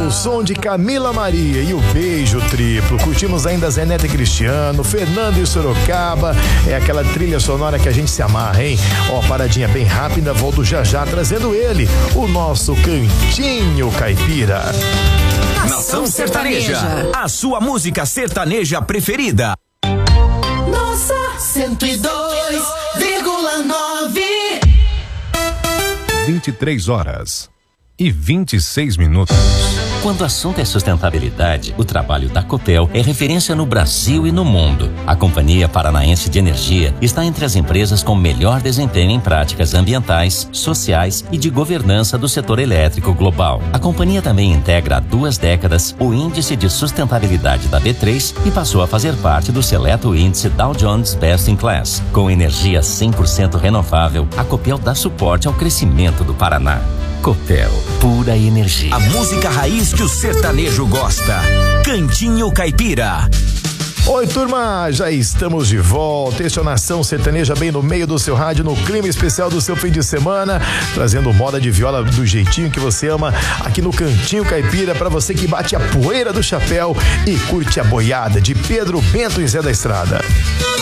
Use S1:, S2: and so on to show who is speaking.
S1: o som de Camila Maria e o beijo triplo. Curtimos ainda Zé Neto e Cristiano, Fernando e Sorocaba. É aquela trilha sonora que a gente se amarra, hein? Ó, paradinha bem rápida, volto já já trazendo ele, o nosso Cantinho Caipira.
S2: Nação Sertaneja, a sua música sertaneja preferida.
S3: Nossa 102,9.
S4: 23h26.
S5: Quando o assunto é sustentabilidade, o trabalho da Copel é referência no Brasil e no mundo. A Companhia Paranaense de Energia está entre as empresas com melhor desempenho em práticas ambientais, sociais e de governança do setor elétrico global. A companhia também integra há 2 décadas o Índice de Sustentabilidade da B3 e passou a fazer parte do seleto índice Dow Jones Best in Class. Com energia 100% renovável, a Copel dá suporte ao crescimento do Paraná. Copel, pura energia.
S2: A música raiz que o sertanejo gosta. Cantinho Caipira.
S1: Oi, turma, já estamos de volta. Este é a Nação Sertaneja, bem no meio do seu rádio, no clima especial do seu fim de semana, trazendo moda de viola do jeitinho que você ama, aqui no Cantinho Caipira, para você que bate a poeira do chapéu e curte a boiada de Pedro Bento e Zé da Estrada.